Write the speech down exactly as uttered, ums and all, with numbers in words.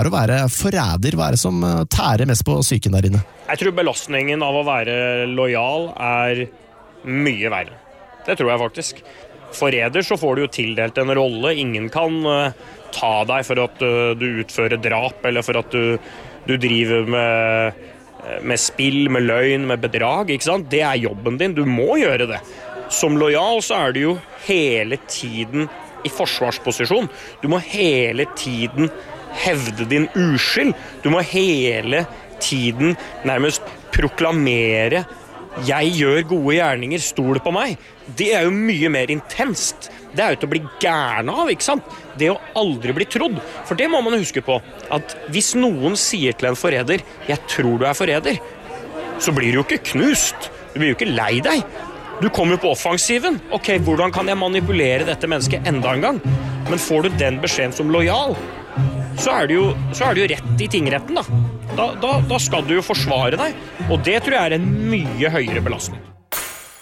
er å være forræder? Hva er det som tærer mest på psyken der inne? Jeg tror belastningen av å være lojal er mye verre. Det tror jeg faktisk. Forræder så får du jo tildelt en rolle. Ingen kan uh, ta deg for at uh, du utfører drap, eller for at du, du driver med, med spill, med løgn, med bedrag, ikke sant? Det er jobben din, du må gjøre det. Som lojal så er du jo hele tiden i forsvarsposisjon. Du må hele tiden hevde din uskyld. Du må hele tiden nærmest proklamere «Jeg gjør gode gjerninger, stol på meg». Det er jo mye mer intenst. Det er jo til å bli gæren av, ikke sant? Det å aldri bli trodd. For det må man huske på, at hvis noen sier til en forræder «Jeg tror du er forræder», så blir du jo ikke knust. Du blir jo ikke lei deg. Du kommer jo på offensiven. Ok, hvordan kan jeg manipulere dette mennesket enda en gang? Men får du den beskjeden som lojal, så er det jo, så er det jo rett i tingretten da. Da, da. Da skal du jo forsvare deg, og det tror jeg er en mye høyere belastning.